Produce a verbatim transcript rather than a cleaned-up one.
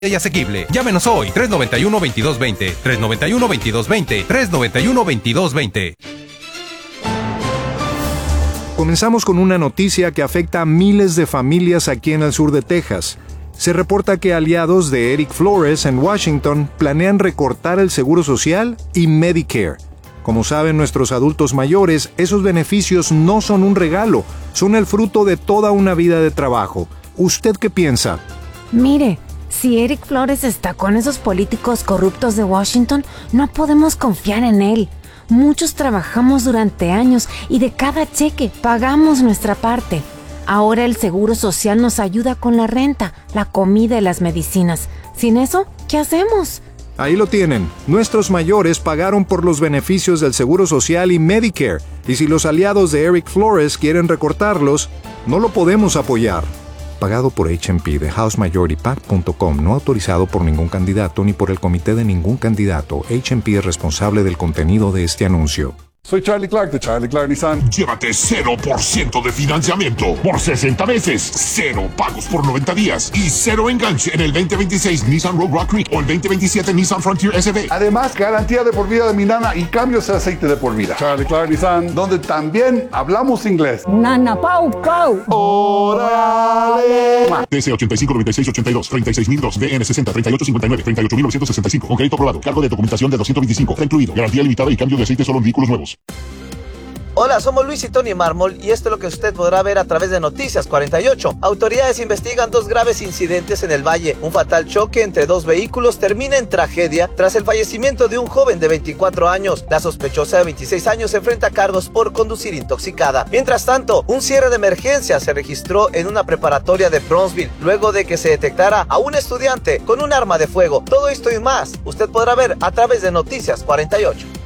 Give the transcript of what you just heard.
y asequible. Llámenos hoy, tres noventa y uno, veintidós veinte, tres noventa y uno, veintidós veinte, tres noventa y uno, veintidós veinte. Comenzamos con una noticia que afecta a miles de familias aquí en el sur de Texas. Se reporta que aliados de Eric Flores en Washington planean recortar el Seguro Social y Medicare. Como saben nuestros adultos mayores, esos beneficios no son un regalo, son el fruto de toda una vida de trabajo. ¿Usted qué piensa? Mire, si Eric Flores está con esos políticos corruptos de Washington, no podemos confiar en él. Muchos trabajamos durante años y de cada cheque pagamos nuestra parte. Ahora el Seguro Social nos ayuda con la renta, la comida y las medicinas. Sin eso, ¿qué hacemos? Ahí lo tienen. Nuestros mayores pagaron por los beneficios del Seguro Social y Medicare. Y si los aliados de Eric Flores quieren recortarlos, no lo podemos apoyar. Pagado por H M P de House Majority Pac punto com, no autorizado por ningún candidato ni por el comité de ningún candidato. H M P es responsable del contenido de este anuncio. Soy Charlie Clark de Charlie Clark Nissan. Llévate cero por ciento de financiamiento por sesenta meses, cero pagos por noventa días y cero enganche en el veinte veintiséis Nissan Rogue Rock Creek o el veinte veintisiete Nissan Frontier S V. Además, garantía de por vida de mi nana y cambios de aceite de por vida. Charlie Clark Nissan, donde también hablamos inglés. Nana Pau Pau. ¡Órale! T C ochenta y cinco noventa y seis ochenta y dos, treinta y seis mil dos, D N sesenta, treinta y ocho cincuenta y nueve, treinta y ocho mil novecientos sesenta y cinco. Con crédito aprobado. Cargo de documentación de doscientos veinticinco. Está incluido. Garantía limitada y cambio de aceite solo en vehículos nuevos. Hola, somos Luis y Tony Mármol y esto es lo que usted podrá ver a través de Noticias cuarenta y ocho. Autoridades investigan dos graves incidentes en el Valle. Un fatal choque entre dos vehículos termina en tragedia tras el fallecimiento de un joven de veinticuatro años. La sospechosa de veintiséis años se enfrenta a cargos por conducir intoxicada. Mientras tanto, un cierre de emergencia se registró en una preparatoria de Bronzeville luego de que se detectara a un estudiante con un arma de fuego. Todo esto y más usted podrá ver a través de Noticias cuarenta y ocho.